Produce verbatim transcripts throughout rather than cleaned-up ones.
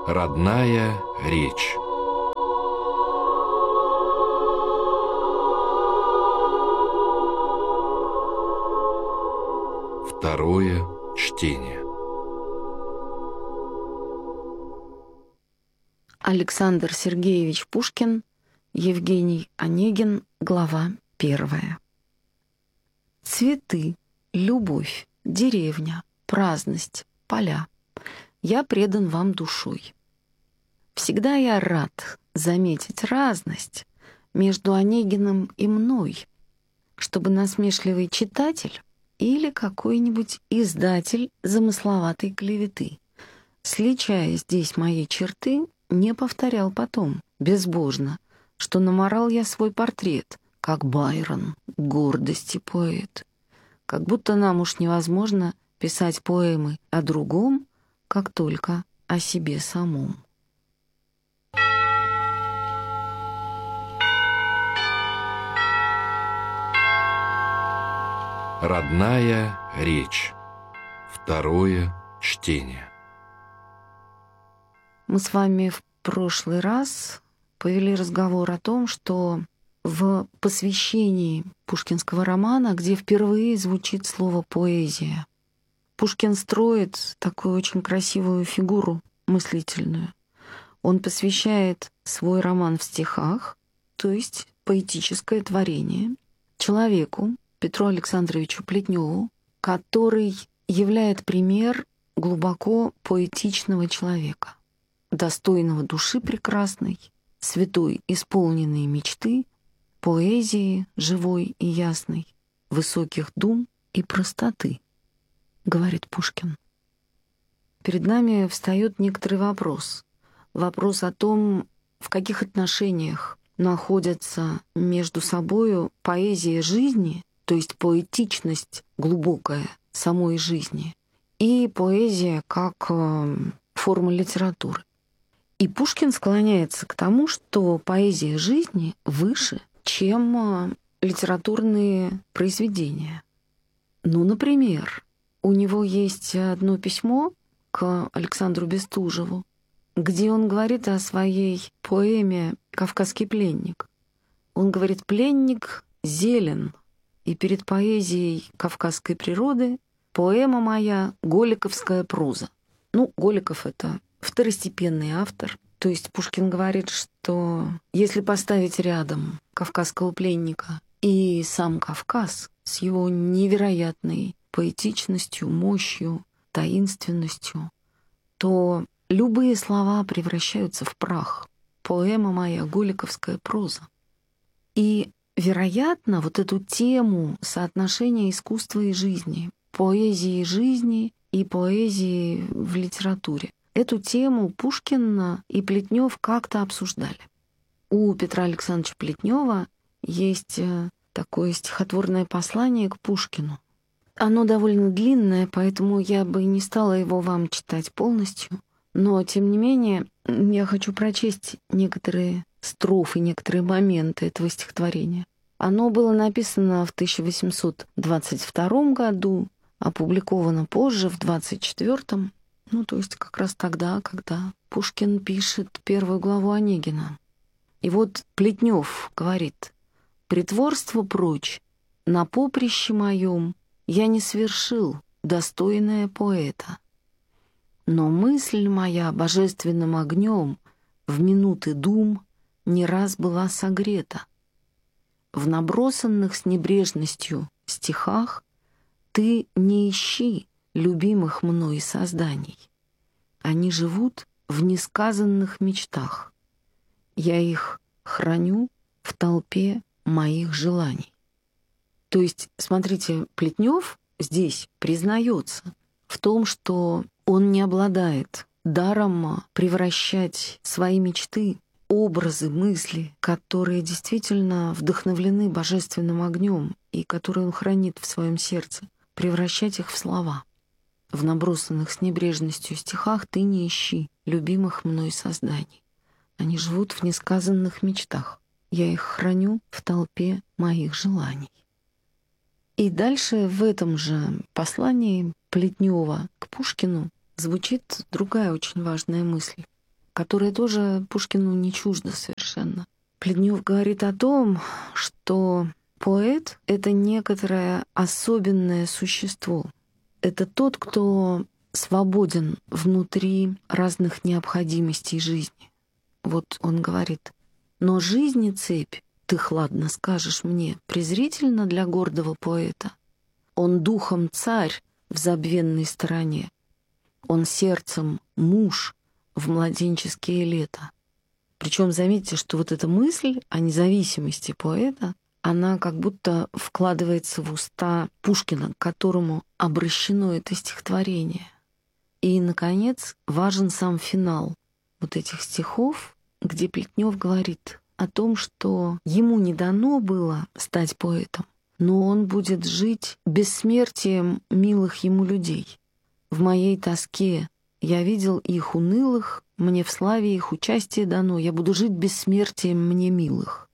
Родная речь. Второе чтение. Александр Сергеевич Пушкин, Евгений Онегин, глава первая. Цветы, любовь, деревня, праздность, поля. Я предан вам душой. Всегда я рад заметить разность между Онегиным и мной, чтобы насмешливый читатель или какой-нибудь издатель замысловатой клеветы, сличая здесь мои черты, не повторял потом, безбожно, что наморал я свой портрет, как Байрон, гордости поэт. Как будто нам уж невозможно писать поэмы о другом, как только о себе самом. Родная речь. Второе чтение. Мы с вами в прошлый раз повели разговор о том, что в посвящении пушкинского романа, где впервые звучит слово «поэзия», Пушкин строит такую очень красивую фигуру мыслительную. Он посвящает свой роман в стихах, то есть поэтическое творение, человеку, Петру Александровичу Плетневу, который являет пример глубоко поэтичного человека, достойного души прекрасной, святой, исполненной мечты, поэзии живой и ясной, высоких дум и простоты, говорит Пушкин. Перед нами встает некоторый вопрос. Вопрос о том, в каких отношениях находятся между собою поэзия жизни, то есть поэтичность глубокая самой жизни, и поэзия как э, форма литературы. И Пушкин склоняется к тому, что поэзия жизни выше, чем э, литературные произведения. Ну, например, у него есть одно письмо к Александру Бестужеву, где он говорит о своей поэме «Кавказский пленник». Он говорит: «Пленник зелен, и перед поэзией кавказской природы поэма моя — голиковская проза». Ну, Голиков — это второстепенный автор. То есть Пушкин говорит, что если поставить рядом «Кавказского пленника» и сам Кавказ с его невероятной поэтичностью, мощью, таинственностью, то любые слова превращаются в прах. Поэма моя — голиковская проза. И, вероятно, вот эту тему соотношения искусства и жизни, поэзии жизни и поэзии в литературе, эту тему Пушкин и Плетнев как-то обсуждали. У Петра Александровича Плетнева есть такое стихотворное послание к Пушкину. Оно довольно длинное, поэтому я бы не стала его вам читать полностью. Но, тем не менее, я хочу прочесть некоторые строфы, некоторые моменты этого стихотворения. Оно было написано в тысяча восемьсот двадцать втором году, опубликовано позже, в двадцать четвёртом. Ну, то есть как раз тогда, когда Пушкин пишет первую главу Онегина. И вот Плетнев говорит: «Притворство прочь, на поприще моем я не свершил, достойное поэта. Но мысль моя божественным огнем в минуты дум не раз была согрета. В набросанных с небрежностью стихах ты не ищи любимых мной созданий. Они живут в несказанных мечтах. Я их храню в толпе моих желаний». То есть, смотрите, Плетнев здесь признается в том, что он не обладает даром превращать свои мечты, образы, мысли, которые действительно вдохновлены божественным огнем и которые он хранит в своем сердце, превращать их в слова. В набросанных с небрежностью стихах ты не ищи любимых мной созданий. Они живут в несказанных мечтах. Я их храню в толпе моих желаний. И дальше в этом же послании Плетнева к Пушкину звучит другая очень важная мысль. которое тоже Пушкину не чуждо совершенно. Плетнев говорит о том, что поэт — это некоторое особенное существо. Это тот, кто свободен внутри разных необходимостей жизни. Вот он говорит: «Но жизни цепь, ты хладно скажешь мне, презрительно для гордого поэта. Он духом царь в забвенной стороне, он сердцем муж в младенческие лета». Причем заметьте, что вот эта мысль о независимости поэта, она как будто вкладывается в уста Пушкина, к которому обращено это стихотворение. И, наконец, важен сам финал вот этих стихов, где Плетнев говорит о том, что ему не дано было стать поэтом, но он будет жить бессмертием милых ему людей. В моей тоске я видел их унылых, мне в славе их участие дано, я буду жить бессмертием мне милых.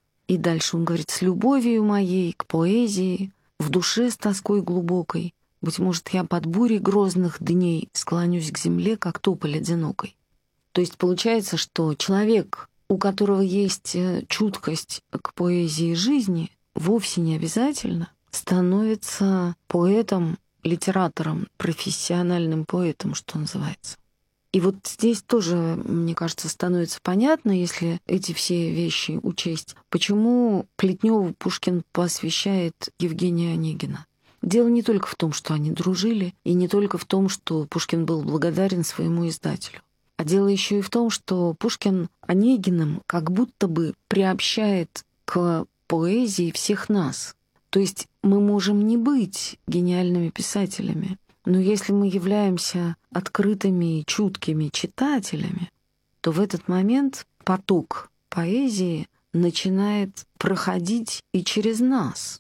И дальше он говорит: с любовью моей к поэзии, в душе с тоской глубокой, быть может, я под бурей грозных дней склонюсь к земле, как тополь одинокой. То есть получается, что человек, у которого есть чуткость к поэзии жизни, вовсе не обязательно становится поэтом, литератором, профессиональным поэтом, что называется. И вот здесь тоже, мне кажется, становится понятно, если эти все вещи учесть, почему Плетневу Пушкин посвящает Евгения Онегина. Дело не только в том, что они дружили, и не только в том, что Пушкин был благодарен своему издателю. А дело еще и в том, что Пушкин Онегиным как будто бы приобщает к поэзии всех нас. То есть мы можем не быть гениальными писателями, но если мы являемся открытыми и чуткими читателями, то в этот момент поток поэзии начинает проходить и через нас.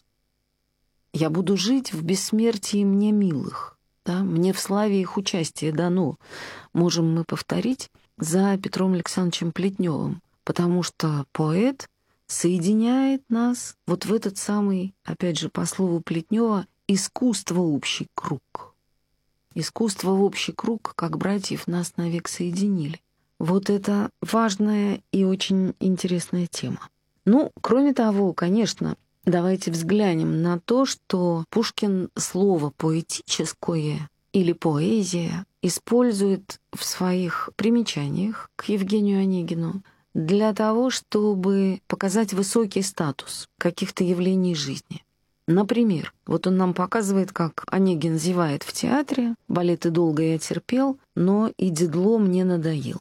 Я буду жить в бессмертии мне милых, да? Мне в славе их участие дано. Можем мы повторить за Петром Александровичем Плетневым, потому что поэт соединяет нас вот в этот самый, опять же, по слову Плетнева, искусство общий круг. Искусство в общий круг, как братьев, нас навек соединили. Вот это важная и очень интересная тема. Ну, кроме того, конечно, давайте взглянем на то, что Пушкин слово «поэтическое» или «поэзия» использует в своих примечаниях к Евгению Онегину для того, чтобы показать высокий статус каких-то явлений жизни. Например, вот он нам показывает, как Онегин зевает в театре, балеты долго я терпел, но и Дидло мне надоел.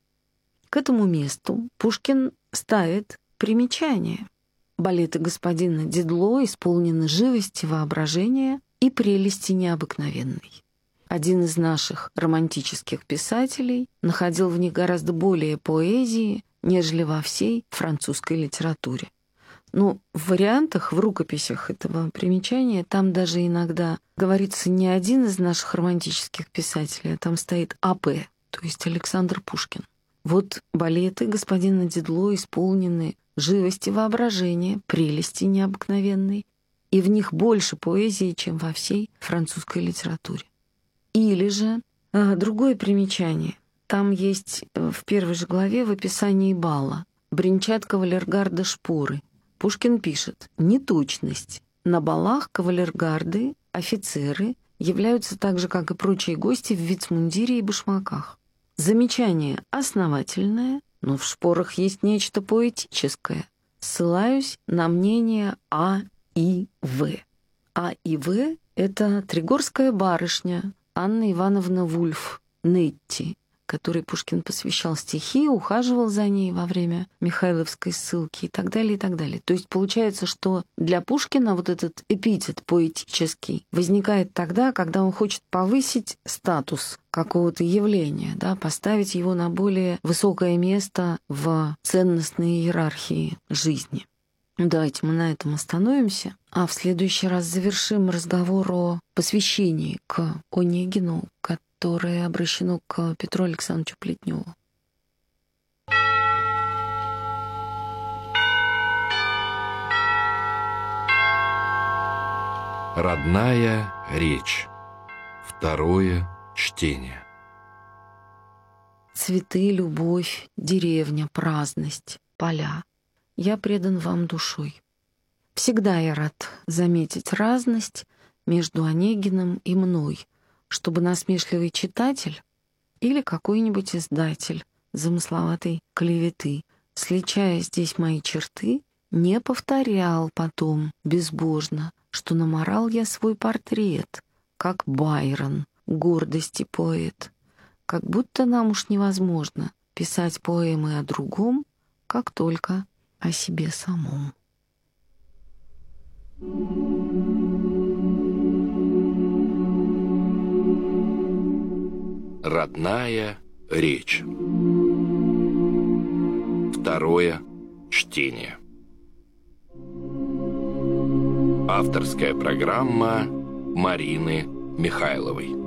К этому месту Пушкин ставит примечание. Балеты господина Дидло исполнены живости воображения и прелести необыкновенной. Один из наших романтических писателей находил в них гораздо более поэзии, нежели во всей французской литературе. Но в вариантах, в рукописях этого примечания, там даже иногда говорится не один из наших романтических писателей, а там стоит А П, то есть Александр Пушкин. Вот балеты господина Дидло исполнены живости воображения, прелести необыкновенной, и в них больше поэзии, чем во всей французской литературе. Или же э, другое примечание. Там есть в первой же главе в описании бала бренчат кавалергарды шпоры. Пушкин пишет: «Неточность. На балах кавалергарды, офицеры, являются так же, как и прочие гости, в вицмундире и башмаках. Замечание основательное, но в шпорах есть нечто поэтическое. Ссылаюсь на мнение А. И. В. А. И. В. — это тригорская барышня Анна Ивановна Вульф, Нетти, которой Пушкин посвящал стихи, ухаживал за ней во время Михайловской ссылки и так далее, и так далее. То есть получается, что для Пушкина вот этот эпитет поэтический возникает тогда, когда он хочет повысить статус какого-то явления, да, поставить его на более высокое место в ценностной иерархии жизни. Давайте мы на этом остановимся, а в следующий раз завершим разговор о посвящении к Онегину, которое обращено к Петру Александровичу Плетневу. Родная речь. Второе чтение. цветы, любовь, деревня, праздность, поля. Я предан вам душой. Всегда я рад заметить разность между Онегиным и мной, чтобы насмешливый читатель или какой-нибудь издатель замысловатой клеветы, сличая здесь мои черты, не повторял потом безбожно, что наморал я свой портрет, как Байрон, гордости поэт. Как будто нам уж невозможно писать поэмы о другом, как только о себе самом. Родная речь. Второе чтение. Авторская программа Марины Михайловой.